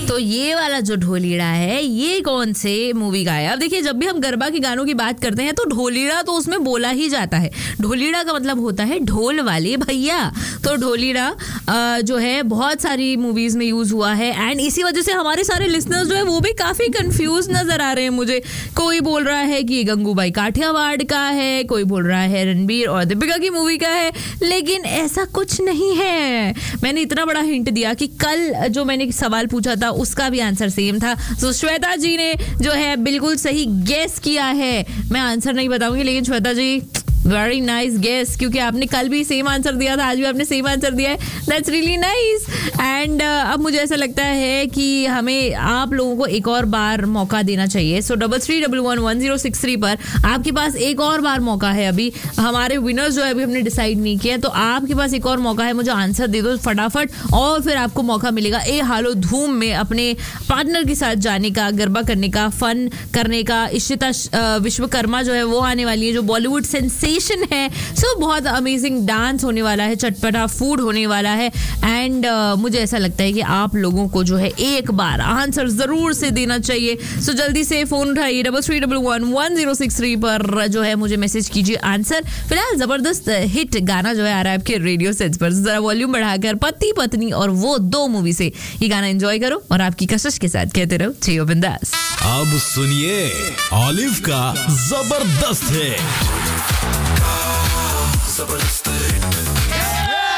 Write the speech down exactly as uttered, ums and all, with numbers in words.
तो ये वाला जो ढोलीड़ा है ये कौन से मूवी का है? अब देखिए, जब भी हम गरबा के गानों की बात करते हैं तो ढोलीड़ा तो उसमें बोला ही जाता है। ढोलीड़ा का मतलब होता है ढोल वाले भैया। तो ढोलीड़ा जो है बहुत सारी मूवीज में यूज हुआ है एंड इसी वजह से हमारे सारे लिसनर्स जो है वो भी काफी कंफ्यूज नजर आ रहे हैं मुझे। कोई बोल रहा है कि ये गंगूबाई काठियावाड़ का है, कोई बोल रहा है रणबीर और दीपिका की मूवी का है, लेकिन ऐसा कुछ नहीं है। मैंने इतना बड़ा हिंट दिया कि कल जो मैंने सवाल पूछा था उसका भी आंसर सेम था। तो श्वेता जी ने जो है बिल्कुल सही गेस किया है। मैं आंसर नहीं बताऊंगी, लेकिन श्वेता जी वेरी नाइस गेस, क्योंकि आपने कल भी सेम आंसर दिया था, आज भी आपने सेम आंसर दिया है। That's really nice. एंड अब मुझे ऐसा लगता है कि हमें आप लोगों को एक और बार मौका देना चाहिए। सो double three double one one zero six three पर आपके पास एक और बार मौका है। अभी हमारे विनर्स जो है अभी हमने डिसाइड नहीं किया, तो आपके पास एक और मौका है। मुझे आंसर दे दो फटाफट और फिर आपको मौका मिलेगा ए हालो धूम में अपने पार्टनर के साथ जाने का, गरबा करने का, फन करने का। इशिता विश्वकर्मा जो है वो आने वाली है, जो बॉलीवुड सेंसेशन है। सो so, बहुत अमेजिंग डांस होने वाला है, चटपटा फूड होने वाला है एंड uh, मुझे ऐसा लगता है कि आप लोगों को जो है एक बार आंसर जरूर से देना चाहिए। सो so, जल्दी से फोन उठाइए double three double one one zero six three पर जो है मुझे मैसेज कीजिए आंसर। फिलहाल जबरदस्त हिट गाना जो है आ रहा है आपके रेडियो सेट्स पर। जरा वॉल्यूम बढ़ाकर पति पत्नी और वो दो मूवी से ये गाना एंजॉय करो और आपकी कशिश के साथ कहते रहो जियो बिंदास। अब सुनिए ऑलिव का जबरदस्त है।